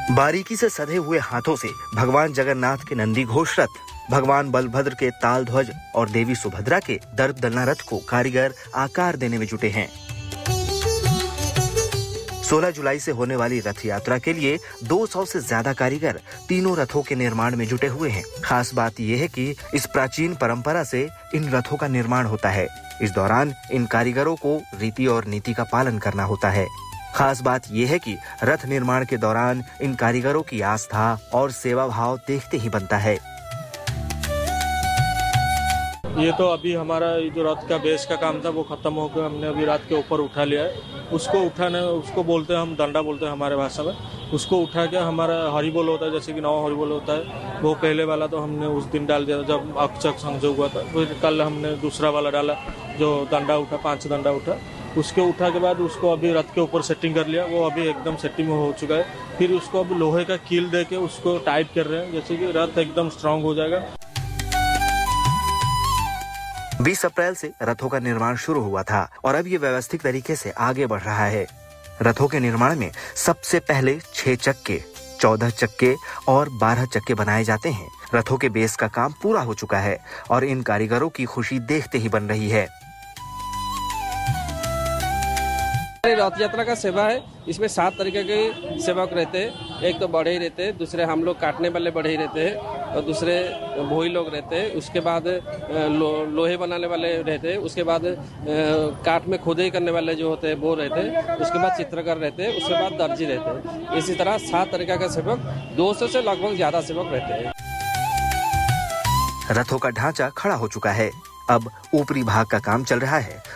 बारीकी से सधे हुए हाथों से भगवान जगन्नाथ के नंदी घोष रथ, भगवान बलभद्र के ताल ध्वज और देवी सुभद्रा के दर्पदलना रथ को कारीगर आकार देने में जुटे हैं। 16 जुलाई से होने वाली रथ यात्रा के लिए 200 से ज्यादा कारीगर तीनों रथों के निर्माण में जुटे हुए हैं। खास बात यह है कि इस प्राचीन परंपरा से इन रथों का निर्माण होता है। इस दौरान इन कारीगरों को रीति और नीति का पालन करना होता है। खास बात यह है कि रथ निर्माण के दौरान इन कारीगरों की आस्था और सेवा भाव देखते ही बनता है। ये तो अभी हमारा जो रथ का बेस का काम था वो खत्म होकर हमने अभी रथ के ऊपर उठा लिया है। उसको बोलते हैं, हम डंडा बोलते हैं हमारे भाषा में। उसको उठा के हमारा हरिबोल होता है, जैसे कि 9 हरिबोल होता है, वो पहले वाला तो हमने उस दिन डाल दिया जब अक्षक संजोग हुआ था। फिर कल हमने दूसरा वाला डाला जो डंडा उठा, 5 डंडा उठा। उसके उठा के बाद उसको अभी रथ के ऊपर सेटिंग कर लिया, वो अभी एकदम सेटिंग हो चुका है। फिर उसको अब लोहे का कील दे के उसको टाइट कर रहे हैं, जैसे कि रथ एकदम स्ट्रांग हो जाएगा। 20 अप्रैल से रथों का निर्माण शुरू हुआ था और अब ये व्यवस्थित तरीके से आगे बढ़ रहा है। रथों के निर्माण में सबसे पहले 6 चक्के, 14 चक्के और 12 चक्के बनाए जाते हैं। रथों के बेस का काम पूरा हो चुका है और इन कारीगरों की खुशी देखते ही बन रही है। रथ यात्रा का सेवा है, इसमें 7 तरीके के सेवक रहते हैं। एक तो बढ़ई रहते हैं, दूसरे हम लोग काटने वाले बढ़ई रहते हैं और दूसरे भोई लोग रहते हैं। उसके बाद लोहे बनाने वाले रहते हैं। उसके बाद काट में खुदाई करने वाले जो होते हैं वो रहते हैं। उसके बाद चित्रकार रहते हैं। उसके बाद दर्जी रहते हैं। इसी तरह 7 तरीके का सेवक, 200 से लगभग ज्यादा सेवक रहते हैं। रथों का ढांचा खड़ा हो चुका है, अब ऊपरी भाग का काम चल रहा है।